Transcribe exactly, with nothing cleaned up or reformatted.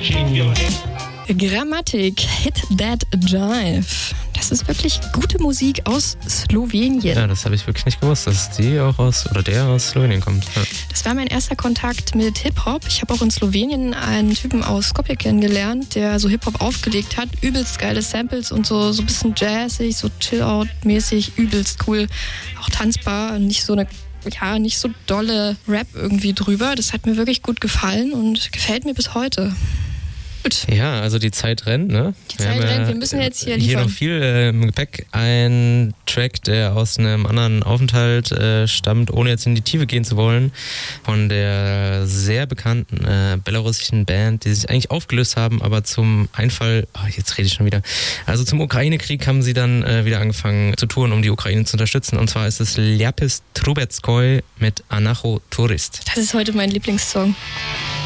Grammatik, Hit That Jive. Das ist wirklich gute Musik aus Slowenien. Ja, das habe ich wirklich nicht gewusst, dass die auch aus, oder der aus Slowenien kommt. Ja. Das war mein erster Kontakt mit Hip-Hop. Ich habe auch in Slowenien einen Typen aus Skopje kennengelernt, der so Hip-Hop aufgelegt hat. Übelst geile Samples und so, so ein bisschen jazzig, so Chill-Out-mäßig, übelst cool. Auch tanzbar, nicht so eine ja, nicht so dolle Rap irgendwie drüber. Das hat mir wirklich gut gefallen und gefällt mir bis heute. Gut. Ja, also die Zeit rennt, ne? Die Zeit wir rennt, ja, wir müssen jetzt hier liefern. Hier noch viel äh, im Gepäck. Ein Track, der aus einem anderen Aufenthalt äh, stammt, ohne jetzt in die Tiefe gehen zu wollen, von der sehr bekannten äh, belarussischen Band, die sich eigentlich aufgelöst haben, aber zum Einfall, oh, jetzt rede ich schon wieder, also zum Ukraine-Krieg haben sie dann äh, wieder angefangen zu touren, um die Ukraine zu unterstützen. Und zwar ist es Lepis Trubetskoy mit Anacho Tourist. Das ist heute mein Lieblingssong.